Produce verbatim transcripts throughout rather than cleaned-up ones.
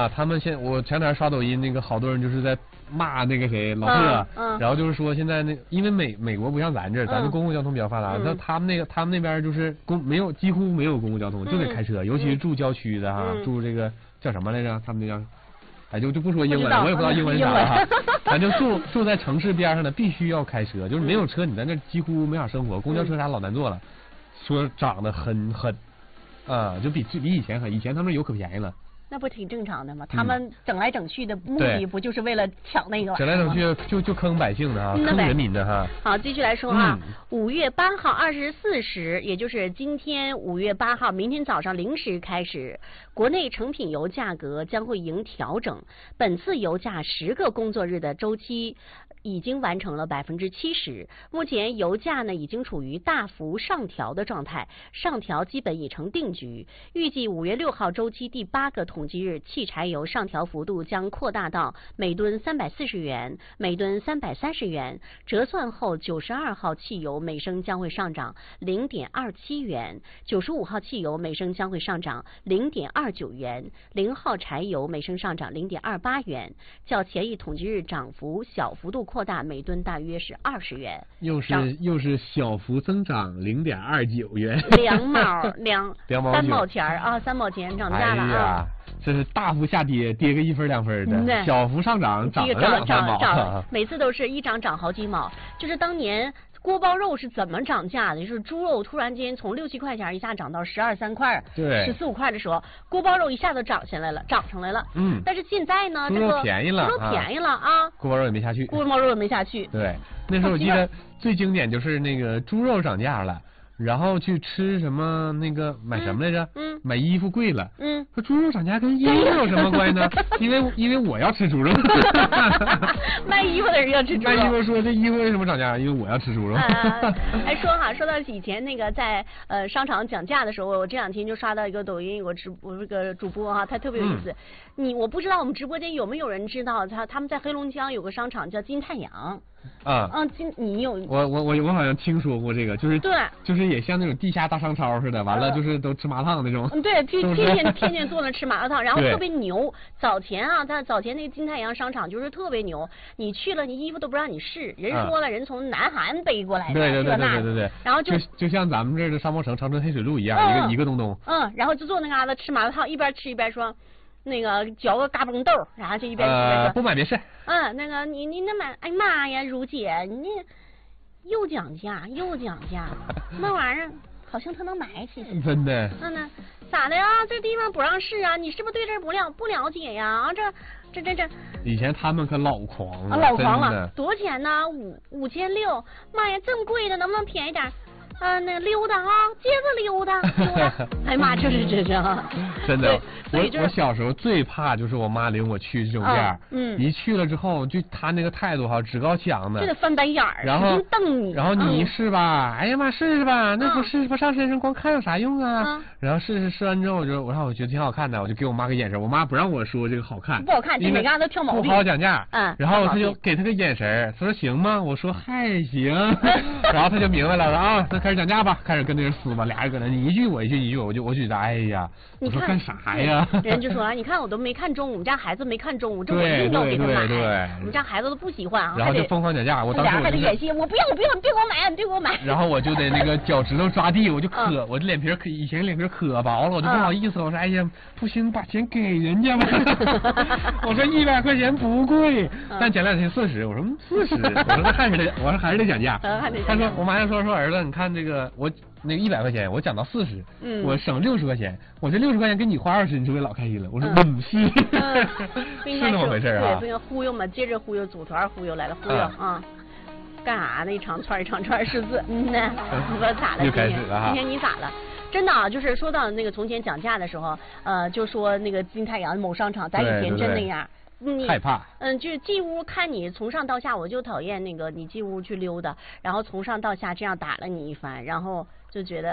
了，他们现我前两天刷抖音，那个好多人就是在骂那个谁老贺， 嗯嗯、 然后就是说现在那因为美美国不像咱这儿，咱的公共交通比较发达，那、嗯、他们那个他们那边就是公没有几乎没有公共交通，就得开车，嗯、尤其是住郊区的哈，嗯、住这个叫什么来着？他们那叫。哎，就就不说英文了，我也不知道英文是啥了哈。咱就住住在城市边上的，必须要开车，就是没有车，你在那几乎没法生活。公交车啥老难坐了，说涨得很狠，啊，就比比以前狠，以前他们有可便宜了。 那不挺正常的吗？他们整来整去的目的不就是为了抢那个？ 整来整去就就坑百姓的哈，坑人民的哈。 好，继续来说哈，五、嗯、月八号二十四时，也就是今天五月八号，明天早上零时开始，国内成品油价格将会迎调整。本次油价十个工作日的周期已经完成了百分之七十，目前油价呢已经处于大幅上调的状态，上调基本已成定局。预计五月六号周期第八个统计日，汽柴油上调幅度将扩大到每吨三百四十元、每吨三百三十元，折算后九十二号汽油每升将会上涨零点二七元，九十五号汽油每升将会上涨零点二九元，零号柴油每升上涨零点二八元，较前一统计日涨幅小幅度扩大，每吨大约是二十元， 又是又是小幅增长零点二九元， 两毛两三毛钱啊，三毛钱涨价了啊！ 哎呀，这是大幅下跌，跌个一分两分的， 嗯、 小幅上涨涨了两三毛， 涨每次都是一涨涨好几毛，就是当年。锅包肉是怎么涨价的？就是猪肉突然间从六七块钱一下涨到十二三块、 对， 十四五块的时候，锅包肉一下子涨下来了，涨上来了。 嗯。 但是现在呢， 这个便宜了， 猪肉便宜了啊， 锅包肉也没下去， 锅包肉也没下去。 对，那时候我记得最经典就是那个猪肉涨价了。然后去吃什么那个买什么来着？ 嗯， 买衣服贵了。 嗯， 说猪肉涨价跟衣服有什么关系呢？因为因为我要吃猪肉。 卖衣服的人要吃猪肉。 卖衣服说这衣服为什么涨价？因为我要吃猪肉。 呃、还说哈，说到以前那个在呃商场讲价的时候，我这两天就刷到一个抖音有个直播这个主播哈，他特别有意思。嗯、你我不知道我们直播间有没有人知道他他们在黑龙江有个商场叫金太阳。 啊， 嗯，今你有我我我我好像听说过这个，就是对， 就是也像那种地下大商超似的，完了就是都吃麻辣烫那种。 嗯，对，天天天天天坐那吃麻辣烫，然后特别牛。早前啊，他早前那个金太阳商场就是特别牛，你去了，你衣服都不让你试，人说了，啊、人从南韩背过来的， 对对对对对对对， 然后就就像咱们这儿的沙漠城长春黑水路一样，嗯、一个一个东东。 嗯，然后就坐那嘎达吃麻辣烫，一边吃一边说。那个嚼个嘎嘣豆，然后就一边吃一边说、 呃、不买别事。 嗯，那个你你那买，哎妈呀，如姐，你又讲价又讲价，那玩意儿好像他能买起。 真的？ 那呢？咋的呀？这地方不让试啊？你是不是对这不了不了解呀？啊，这这这这。 以前他们可老狂了， 啊、老狂了，多少钱呢？五五千六，妈呀，这么贵的，能不能便宜点？啊，那溜达啊，接着溜达，溜达。哎呀妈，这是真是啊！ 真的，我我小时候最怕就是我妈领我去这种店、啊，嗯，一去了之后，就她那个态度哈，趾高气扬的， 就得翻白眼儿， 然后瞪你， 然后你一试吧，嗯、哎呀妈，试试吧，那不试不上身上光看有啥用啊？嗯、然后试试试完之后，我就我让我觉得挺好看的，我就给我妈个眼神，我妈不让我说这个好看， 不好看，你每嘎都挑毛病， 不好好讲价， 嗯， 然后她就给她个眼神，她说行吗？我说还行，然后她就明白了啊，那开始讲价吧，开始跟那人撕吧，俩人搁那你一句我一句一句，我就我就觉得哎呀，我说干啥呀？ 人就说啊，你看我都没看中，我们家孩子没看中，这我硬要给他买，我们家孩子都不喜欢啊， 然后就疯狂讲价，我当时还得演戏，我不要我不要，你别给我买，你别给我买。 然后我就得那个脚趾头抓地，我就磕，嗯、我这脸皮可以前脸皮可薄了，我就不好意思，我说哎呀不行，把钱给人家吧。我说一百块钱不贵，嗯、但前两天四十，我说四十，我说那还是得，我说还是得讲价。 嗯、 他说我妈就说说儿子，你看这个我。那个一百块钱，我讲到四十，嗯，我省六十块钱，我这六十块钱给你花二十，你是不是老开心了？我说嗯是， 嗯、 是那么回事啊。 对，不应忽悠嘛，接着忽悠，组团忽悠来了，忽悠啊、嗯，干啥呢？一长串一长串识字，嗯呢，你说咋了？ 又开始了哈。 今天你咋了？真的啊，就是说到那个从前讲价的时候，呃，就说那个金太阳某商场，咱以前真那样。对对对你害怕， 嗯，就是进屋看你从上到下，我就讨厌那个你进屋去溜达，然后从上到下这样打了你一番，然后就觉得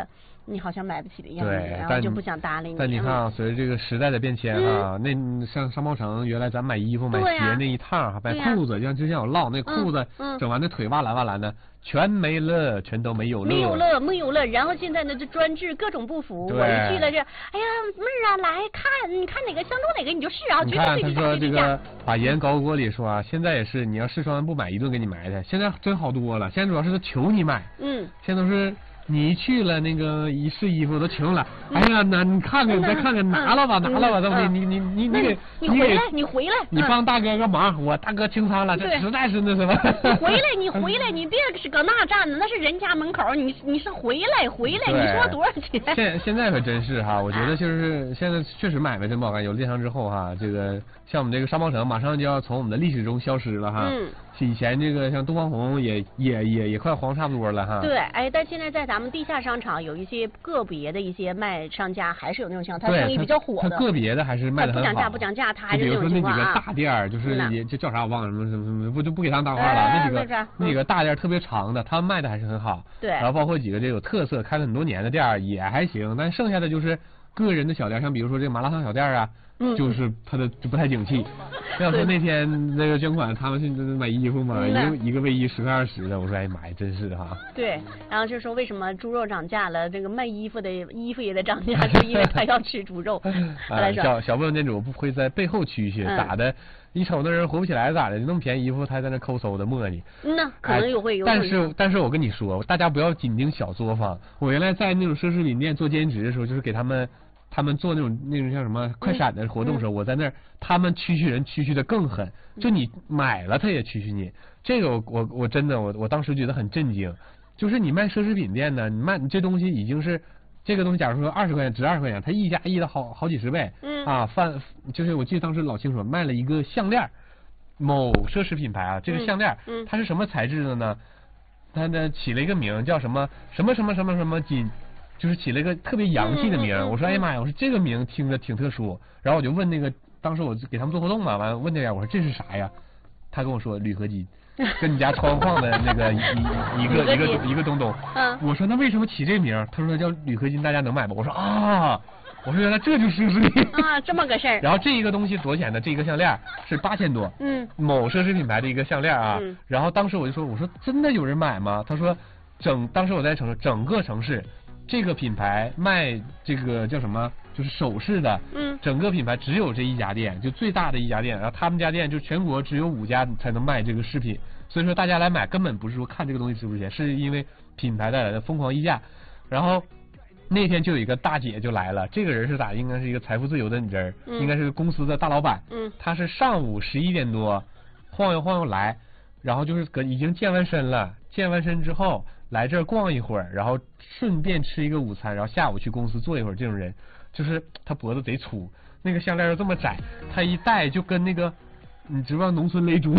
你好像买不起的样子，然后就不想搭理你。 但你看啊，随着这个时代的变迁啊，那像商贸城原来咱买衣服买鞋那一趟，还买裤子，像之前我唠那裤子，整完那腿哇蓝哇蓝的。全没了，全都没有了， 没有了，没有了。然后现在呢，这专治各种不符。我一去了这，哎呀，妹儿啊，来看，你看哪个相中哪个你就试啊，绝对对比价。他说这个把盐高锅里说啊，现在也是，你要试穿不买一顿给你埋汰。现在真好多了，现在主要是他求你买， 嗯， 现在都是。你一去了那个一试衣服都穷了，哎呀，那你看看，再看看，拿了吧，拿了吧，怎么的？你你你你给你回来，你回来， 你帮大哥个忙，我大哥清仓了，这实在是那什么。 你回来，你回来，你别是搁那站着，那是人家门口，你你是回来回来，你说多少钱？ 现现在可真是哈，我觉得就是现在确实买卖真不好干，有了电商之后哈，这个像我们这个商贸城马上就要从我们的历史中消失了哈。 嗯。 以前这个像东方红也也也也快黄差不多了哈。 对，哎，但现在在咱们地下商场有一些个别的一些卖商家还是有那种像他生意比较火的。 他个别的还是卖的很好。 不讲价不讲价，他还是那种情况啊。比如说那几个大店儿，就是也就叫啥我忘了，什么什么什么，不就不给他们搭话了。那几个那几个大店特别长的，他们卖的还是很好。 对。 然后包括几个这有特色、开了很多年的店儿也还行，但剩下的就是个人的小店，像比如说这个麻辣烫小店啊。 嗯， 就是他的就不太景气。要说那天那个捐款，他们是买衣服嘛，一个一个卫衣十块二十的，我说哎妈呀，真是的哈。 对，然后就说为什么猪肉涨价了，这个卖衣服的衣服也得涨价，是因为他要吃猪肉。 啊，小小部分店主不会在背后蛐蛐， 嗯、 咋的？一瞅那人活不起来咋的？就那么便宜衣服，他还在那抠搜的磨叽。 嗯呐，可能有会有。 但是但是我跟你说，大家不要紧盯小作坊。我原来在那种奢侈品店做兼职的时候，就是给他们。他们做那种那种像什么快闪的活动的时候，嗯、我在那儿，他们蛐蛐人蛐蛐的更狠，就你买了他也蛐蛐你。这个我我我真的我我当时觉得很震惊，就是你卖奢侈品店呢，你卖你这东西已经是这个东西，假如说二十块钱值二十块钱，它溢价溢了好好几十倍， 嗯啊，翻就是我记得当时老清楚，卖了一个项链，某奢侈品牌啊，这个项链， 嗯嗯、 它是什么材质的呢？它呢起了一个名叫什么什么什么什么什么金。就是起了一个特别洋气的名， 嗯嗯嗯、 我说哎呀妈呀，我说这个名听着挺特殊，然后我就问那个，当时我给他们做活动嘛，完了问那人，我说这是啥呀？他跟我说铝合金，跟你家窗框的那个一一个一个一个东东。 嗯， 我说那为什么起这名？他说叫铝合金，大家能买吗？我说啊，我说原来这就是奢侈品啊，这么个事儿。 然后这一个东西多少钱呢？这一个项链是八千多， 嗯， 某奢侈品牌的一个项链啊。 嗯、 然后当时我就说，我说真的有人买吗？他说整，当时我在城市整个城市。这个品牌卖这个叫什么？就是首饰的， 嗯， 整个品牌只有这一家店，就最大的一家店，然后他们家店就全国只有五家才能卖这个饰品，所以说大家来买根本不是说看这个东西值不值钱，是因为品牌带来的疯狂溢价。然后那天就有一个大姐就来了，这个人是咋？应该是一个财富自由的人， 嗯、 应该是公司的大老板， 嗯， 她是上午十一点多晃悠晃悠来，然后就是搁已经健完身了，健完身之后。来这儿逛一会儿，然后顺便吃一个午餐，然后下午去公司坐一会儿。这种人，就是他脖子贼粗，那个项链又这么窄，他一戴就跟那个，你知不知道农村勒猪？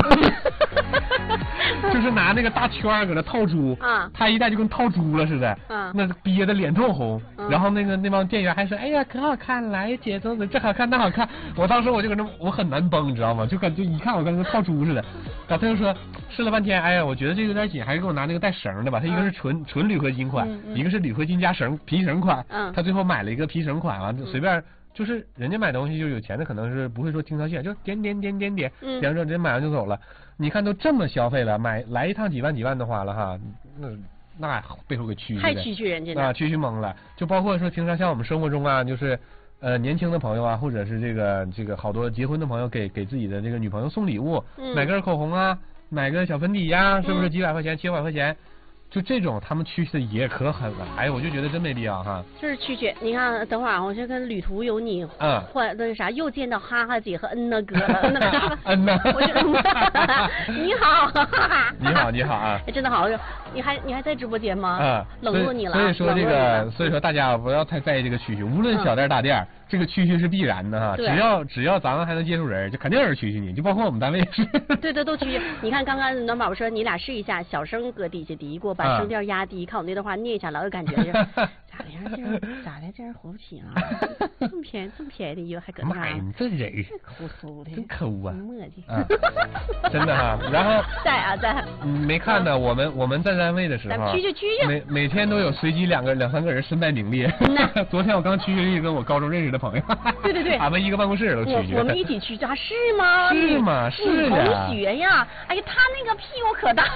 就是拿那个大圈儿搁那套猪， 啊， 他一戴就跟套猪了似的， 啊， 那憋得脸通红。 嗯、 然后那个那帮店员还说：“哎呀，可好看了，来姐，走走，这好看那好看。”我当时我就搁那，我很难绷，你知道吗？就感觉一看我跟个套猪似的。然后他就说试了半天，哎呀，我觉得这个有点紧，还是给我拿那个带绳的吧。他一个是纯、嗯、纯铝合金款， 嗯嗯、 一个是铝合金加绳皮绳款。 嗯， 他最后买了一个皮绳款，完随便。就是人家买东西就有钱的可能是不会说听他线，就点点点点点， 嗯， 点着人买完就走了。你看都这么消费了，买来一趟几万几万的花了哈，那那背后给蛐蛐的， 太蛐蛐人家啊，蛐蛐懵了。就包括说平常像我们生活中啊，就是呃年轻的朋友啊，或者是这个这个好多结婚的朋友给给自己的这个女朋友送礼物， 嗯、 买根口红啊，买个小粉底呀、啊，是不是嗯、 几百块钱、七百块钱？就这种，他们蛐蛐的也可狠了，哎，我就觉得真没必要哈。 就是蛐蛐，你看，等会儿我就跟旅途有你， 嗯， 换那啥，又见到哈哈姐和恩娜哥了，恩娜哥， 恩娜， 我就你好， 你好，你好啊， 哎，真的好，你还你还在直播间吗？ 嗯， 冷落你了。 所以说这个，所以说大家不要太在意这个蛐蛐，无论小店大店，嗯、这个蛐蛐是必然的哈。只要只要咱们还能接触人，就肯定有人蛐蛐你，就包括我们单位也是。 对对，都蛐蛐。你看刚刚暖宝宝说你俩试一下，小声搁底下嘀咕，把声调压低，看我那段话念一下，老有感觉。 咋的呀？这咋的？这人活不起啊？这么便宜，这么便宜的油还搁那？ 妈呀，你这人抠抠的， 真抠啊！ 磨叽。 啊，真的哈。然后在啊在。 嗯，没看呢。我们我们在单位的时候， 咱们去就去呀。 每每天都有随机两个两三个人身败名裂。昨天我刚去一个我高中认识的朋友。 对对对。 俺们一个办公室都去。 我我们一起去，啊是吗？ 是吗？是呀。 同学呀，哎呀，他那个屁股可大。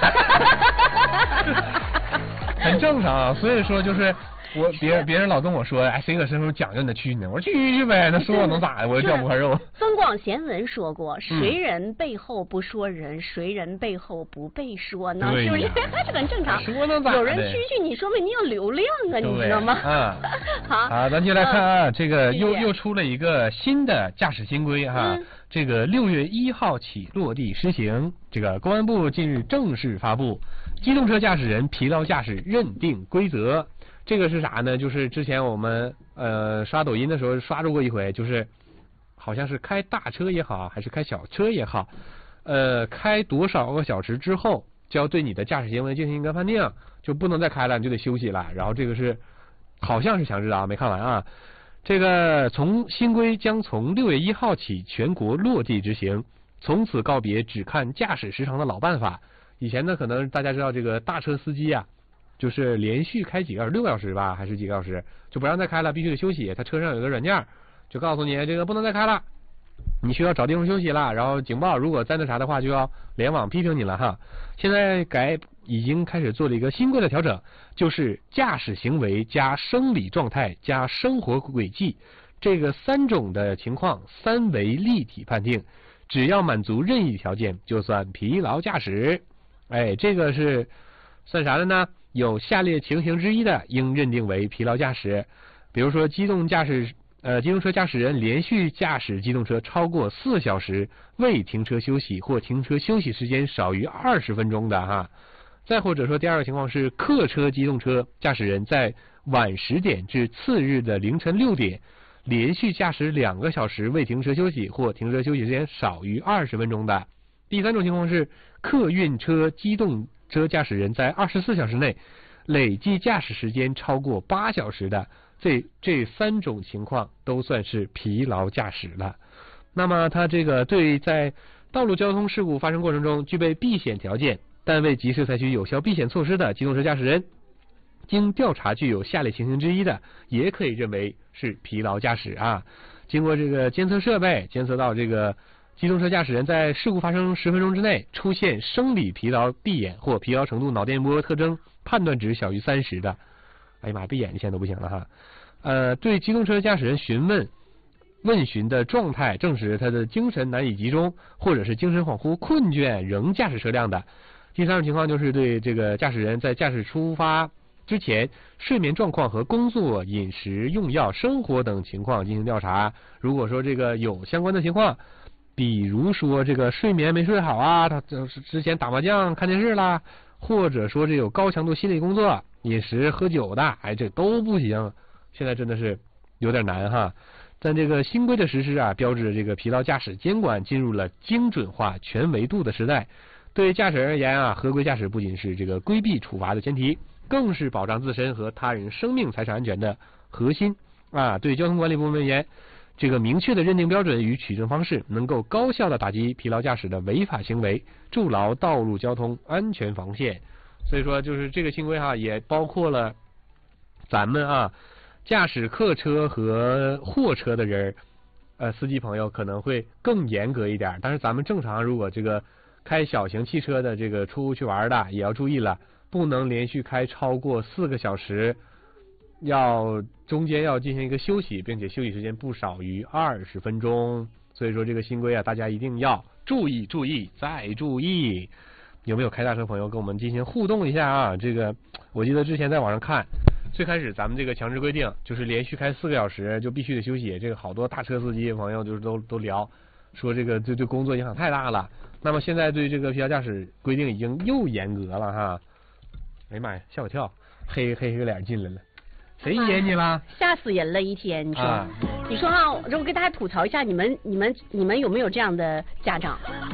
很正常啊，所以说就是我别人别人老跟我说，哎，谁搁身上讲究你去呢？我说去去呗，那说我能咋的？我就叫不块肉。 增广贤文说过，谁人背后不说人，嗯、谁人背后不被说呢？是不是？这很正常。 说能咋的？ 有人蛐蛐你，说明你有流量啊，你知道吗？ 啊，好，好，咱就来看啊，嗯、这个又又出了一个新的驾驶新规哈。嗯这个六月一号起落地实行，这个公安部近日正式发布机动车驾驶人疲劳驾驶认定规则。这个是啥呢？就是之前我们呃刷抖音的时候刷着过一回，就是好像是开大车也好，还是开小车也好，呃，开多少个小时之后就要对你的驾驶行为进行一个判定，就不能再开了，你就得休息了。然后这个是好像是强制的啊，没看完啊。这个从新规将从六月一号起全国落地执行，从此告别只看驾驶时长的老办法。以前呢，可能大家知道这个大车司机啊，就是连续开几个小时，六个小时吧，还是几个小时，就不让再开了，必须得休息。他车上有个软件，就告诉你这个不能再开了，你需要找地方休息了。然后警报，如果再那啥的话，就要联网批评你了哈。现在改已经开始做了一个新规的调整，就是驾驶行为加生理状态加生活轨迹这个三种的情况三维立体判定，只要满足任意条件就算疲劳驾驶。哎，这个是算啥的呢？有下列情形之一的，应认定为疲劳驾驶。比如说机动驾驶呃，机动车驾驶人连续驾驶机动车超过四小时，未停车休息或停车休息时间少于二十分钟的哈。再或者说第二个情况是客车机动车驾驶人在晚十点至次日的凌晨六点连续驾驶两个小时未停车休息或停车休息时间少于二十分钟的。第三种情况是客运车机动车驾驶人在二十四小时内累计驾驶时间超过八小时的，这这三种情况都算是疲劳驾驶了。那么它这个对在道路交通事故发生过程中具备避险条件但未及时采取有效避险措施的机动车驾驶人，经调查具有下列情形之一的，也可以认为是疲劳驾驶啊。经过这个监测设备监测到这个机动车驾驶人在事故发生十分钟之内出现生理疲劳闭眼或疲劳程度脑电波特征判断值小于三十的，哎呀妈，闭眼睛现在都不行了哈。呃，对机动车驾驶人询问问询的状态证实他的精神难以集中，或者是精神恍惚、困倦仍驾驶车辆的。第三种情况就是对这个驾驶人在驾驶出发之前睡眠状况和工作、饮食、用药、生活等情况进行调查。如果说这个有相关的情况，比如说这个睡眠没睡好啊，他之前打麻将、看电视啦，或者说这有高强度心理工作、饮食、喝酒的，哎，这都不行。现在真的是有点难哈。但这个新规的实施啊，标志着这个疲劳驾驶监管进入了精准化、全维度的时代。对驾驶人而言啊，合规驾驶不仅是这个规避处罚的前提，更是保障自身和他人生命财产安全的核心啊。对交通管理部门而言，这个明确的认定标准与取证方式，能够高效的打击疲劳驾驶的违法行为，筑牢道路交通安全防线。所以说，就是这个新规哈，也包括了咱们啊驾驶客车和货车的人，呃，司机朋友可能会更严格一点。但是咱们正常如果这个开小型汽车的这个出去玩的也要注意了，不能连续开超过四个小时，要中间要进行一个休息，并且休息时间不少于二十分钟。所以说这个新规啊，大家一定要注意注意再注意。有没有开大车朋友跟我们进行互动一下啊？这个我记得之前在网上看，最开始咱们这个强制规定就是连续开四个小时就必须得休息，这个好多大车司机朋友就是都都聊说这个对对工作影响太大了。那么现在对这个疲劳驾驶规定已经又严格了哈。哎呀妈呀，吓我跳，黑黑黑个脸进来了，谁撵你了？ 吓死人了一天，你说， 啊、 你说啊，我跟大家吐槽一下，你们你们你们有没有这样的家长？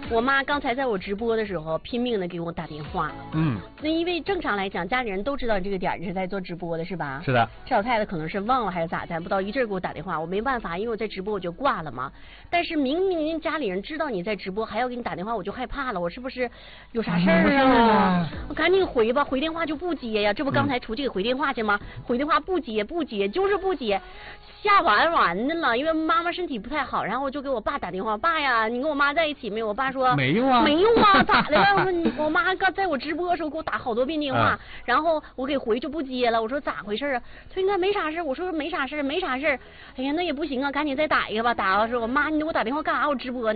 我妈刚才在我直播的时候拼命的给我打电话。 嗯。 那因为正常来讲，家里人都知道这个点儿你是在做直播的，是吧？ 是的。 这老太太可能是忘了还是咋的，不知道一阵给我打电话，我没办法，因为我在直播我就挂了嘛。但是明明家里人知道你在直播，还要给你打电话，我就害怕了，我是不是有啥事儿啊？我赶紧回吧，回电话就不接呀，这不刚才出去给回电话去吗？嗯、回电话不接不接，就是不接。吓完完的了，因为妈妈身体不太好，然后我就给我爸打电话，爸呀，你跟我妈在一起没有？我爸说没有啊， 没有啊，咋的了？我说你，我妈刚在我直播的时候给我打好多遍电话，啊、然后我给回就不接了。我说咋回事啊？他说应该没啥事。我说没啥事，没啥事。哎呀，那也不行啊，赶紧再打一个吧。打了说，我妈，你给我打电话干啥？我直播呢。